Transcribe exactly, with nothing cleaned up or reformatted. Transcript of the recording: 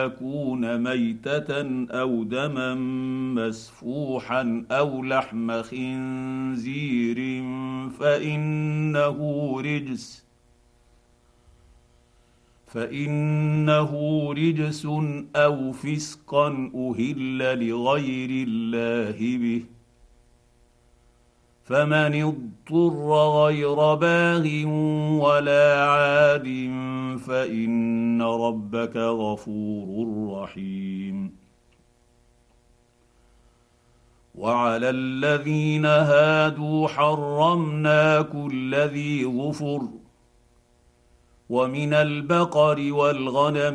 يكون ميتة أو دما مسفوحا أو لحم خنزير فإنه رجس فإنه رجس أو فسقا أهل لغير الله به، فمن اضطر غير باغ ولا عاد فإن ربك غفور رحيم. وعلى الذين هادوا حرمنا كل ذي ظفر، ومن البقر والغنم